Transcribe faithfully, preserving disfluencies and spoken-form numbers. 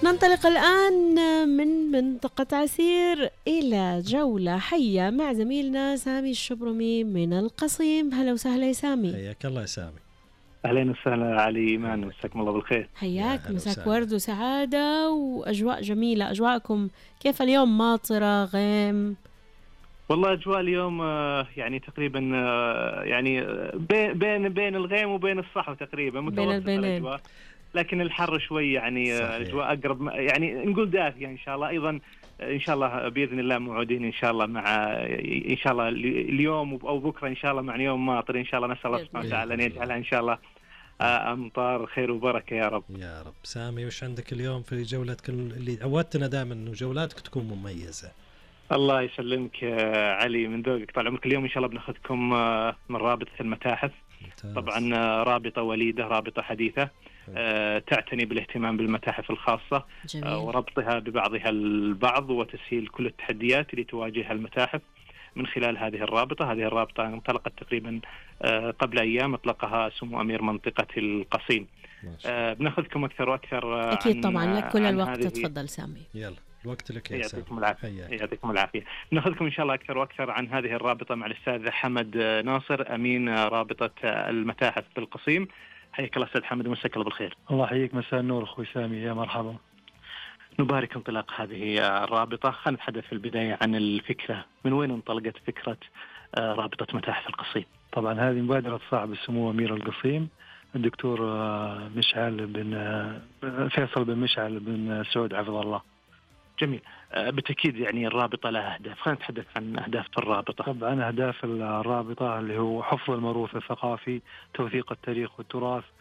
ننطلق الآن من منطقة عسير إلى جولة حية مع زميلنا سامي الشبرمي من القصيم. هلا وسهلا يا سامي. حياك الله يا سامي. أهلا وسهلا علي إيمان، مساكم الله بالخير. حياك، مساك ورد وسعادة وأجواء جميلة. أجواءكم كيف اليوم؟ ماطرة، غيم؟ والله أجواء اليوم يعني تقريبا يعني بين بين الغيم وبين الصحو تقريبا، متوسط الأجواء، لكن الحر شوي يعني أجواء أقرب يعني نقول دافية إن شاء الله. أيضا إن شاء الله بإذن الله موعودين إن شاء الله مع إن شاء الله اليوم أو بكرة إن شاء الله مع يوم ماطر إن شاء الله. نسأل الله سبحانه وتعالى أن يجعلها إن شاء الله أمطار خير وبركة يا رب يا رب. سامي، وش عندك اليوم في جولتك اللي عودتنا دائما إنه جولاتك تكون مميزة؟ الله يسلمك علي، من ذوقك طال عمرك. اليوم إن شاء الله بناخذكم من رابطة المتاحف. ممتاز. طبعا رابطة وليدة، رابطة حديثة، أه تعتني بالاهتمام بالمتاحف الخاصة. أه وربطها ببعضها البعض وتسهيل كل التحديات اللي تواجهها المتاحف من خلال هذه الرابطة. هذه الرابطة انطلقت تقريبا أه قبل أيام، أطلقها سمو أمير منطقة القصيم. أه بناخذكم أكثر وأكثر. أكيد طبعا، لك كل الوقت. تفضل سامي. يلا الوقت لك يا سامي. يعطيكم العافية. يعطيكم العافية. ناخذكم إن شاء الله أكثر وأكثر عن هذه الرابطة مع الأستاذ حمد ناصر، أمين رابطة المتاحف بالقصيم. حياك الله أستاذ حمد، مساك الله بالخير. الله يحييك، مساء النور أخوي سامي، يا مرحبا. نبارك انطلاق هذه الرابطة. خلينا نتحدث في البداية عن الفكرة، من وين انطلقت فكرة رابطة متاحف القصيم؟ طبعا هذه مبادرة صاحب السمو أمير القصيم الدكتور مشعل بن فيصل بن مشعل بن سعود حفظه الله. جميل. بالتأكيد يعني الرابطة لها أهداف، خلينا نتحدث عن أهداف الرابطة. طبعا أهداف الرابطة اللي هو حفظ الموروث الثقافي، توثيق التاريخ والتراث،